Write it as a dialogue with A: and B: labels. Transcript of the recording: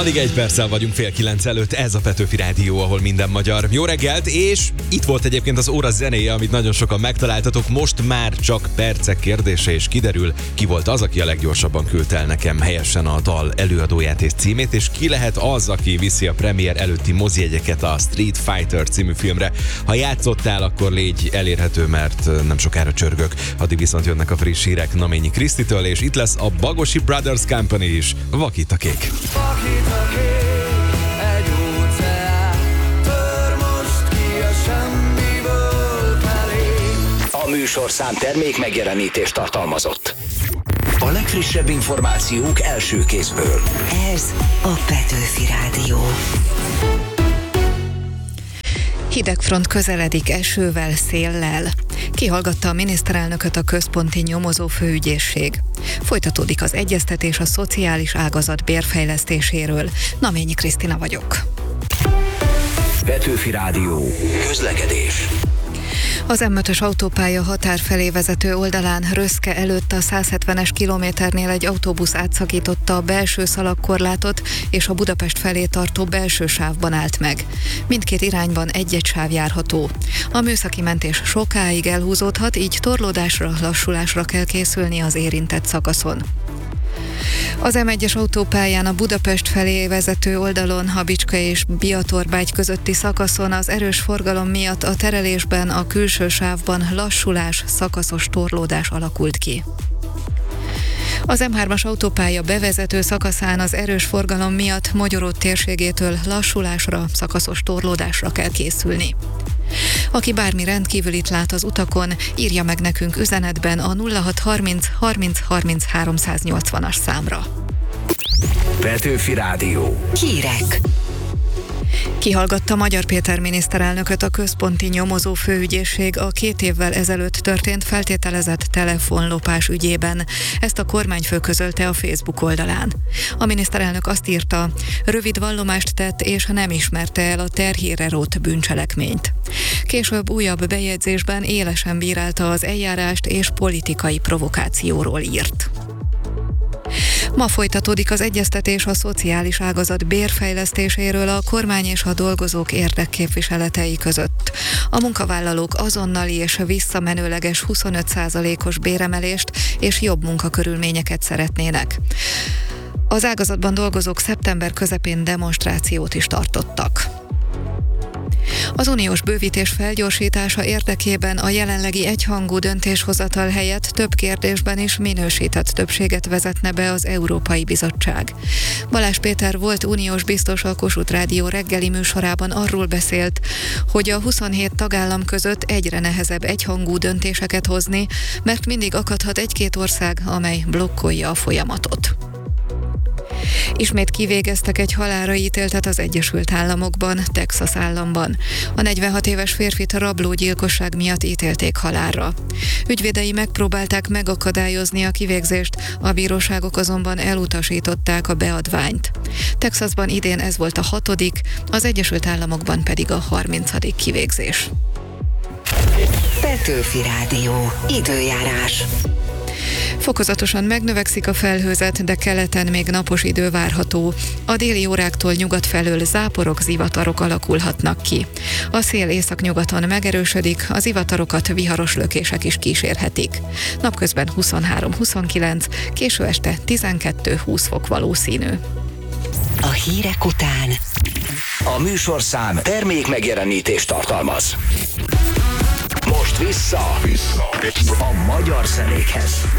A: Alig egy perccel vagyunk 8:30 előtt, ez a Petőfi Rádió, ahol minden magyar. Jó reggelt, és itt volt egyébként az óra zenéje, amit nagyon sokan megtaláltatok. Most már csak percek kérdése, és kiderül, ki volt az, aki a leggyorsabban küldte el nekem helyesen a dal előadóját és címét, és ki lehet az, aki viszi a premier előtti mozijegyeket a Street Fighter című filmre. Ha játszottál, akkor légy elérhető, mert nem sokára csörgök. Addig viszont jönnek a friss hírek Naményi Krisztitől, és itt lesz a Bagosi Brothers Company is. Vakít a kék.
B: Egy óceán tör most ki a semmiből felé.
C: A műsorszám termék megjelenítést tartalmazott. A legfrissebb információk első kézből.
D: Ez a Petőfi Rádió. Hidegfront közeledik esővel, széllel. Kihallgatta a miniszterelnököt a központi nyomozó főügyészség. Folytatódik az egyeztetés a szociális ágazat bérfejlesztéséről. Naményi Krisztina vagyok.
C: Petőfi Rádió. Közlekedés.
D: Az M5-ös autópálya határ felé vezető oldalán Röszke előtt a 170-es kilométernél egy autóbusz átszakította a belső szalagkorlátot, és a Budapest felé tartó belső sávban állt meg. Mindkét irányban egy-egy sáv járható. A műszaki mentés sokáig elhúzódhat, így torlódásra, lassulásra kell készülni az érintett szakaszon. Az M1-es autópályán a Budapest felé vezető oldalon, Habicska és Biatorbágy közötti szakaszon az erős forgalom miatt a terelésben, a külső sávban lassulás, szakaszos torlódás alakult ki. Az M3-as autópálya bevezető szakaszán az erős forgalom miatt Mogyoró térségétől lassulásra, szakaszos torlódásra kell készülni. Aki bármi rendkívülit lát az utakon, írja meg nekünk üzenetben a 0630 30 30 380-as számra.
C: Petőfi Rádió.
D: Hírek. Kihallgatta Magyar Péter miniszterelnököt a központi nyomozó főügyészség a 2 évvel ezelőtt történt feltételezett telefonlopás ügyében. Ezt a kormányfő közölte a Facebook oldalán. A miniszterelnök azt írta, rövid vallomást tett és nem ismerte el a terhére rótt bűncselekményt. Később újabb bejegyzésben élesen bírálta az eljárást és politikai provokációról írt. Ma folytatódik az egyeztetés a szociális ágazat bérfejlesztéséről a kormány és a dolgozók érdekképviseletei között. A munkavállalók azonnali és visszamenőleges 25%-os béremelést és jobb munkakörülményeket szeretnének. Az ágazatban dolgozók szeptember közepén demonstrációt is tartottak. Az uniós bővítés felgyorsítása érdekében a jelenlegi egyhangú döntéshozatal helyett több kérdésben is minősített többséget vezetne be az Európai Bizottság. Balázs Péter volt uniós biztos a Kossuth Rádió reggeli műsorában arról beszélt, hogy a 27 tagállam között egyre nehezebb egyhangú döntéseket hozni, mert mindig akadhat egy-két ország, amely blokkolja a folyamatot. Ismét kivégeztek egy halálra ítéltet az Egyesült Államokban, Texas államban. A 46 éves férfit rablógyilkosság miatt ítélték halálra. Ügyvédei megpróbálták megakadályozni a kivégzést, a bíróságok azonban elutasították a beadványt. Texasban idén ez volt a 6., az Egyesült Államokban pedig a 30. kivégzés. Petőfi Rádió. Időjárás. Fokozatosan megnövekszik a felhőzet, de keleten még napos idő várható. A déli óráktól nyugat felől záporok, zivatarok alakulhatnak ki. A szél északnyugaton megerősödik, a zivatarokat viharos lökések is kísérhetik. Napközben 23-29, késő este 12-20 fok valószínű.
E: A hírek után
C: A műsorszám termék megjelenítést tartalmaz. Most vissza a magyar zenékhez.